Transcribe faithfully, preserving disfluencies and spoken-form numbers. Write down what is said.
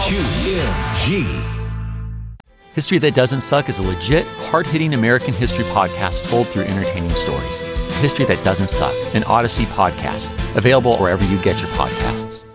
Q M G. History That Doesn't Suck is a legit, hard-hitting American history podcast told through entertaining stories. History That Doesn't Suck, an Odyssey podcast, available wherever you get your podcasts.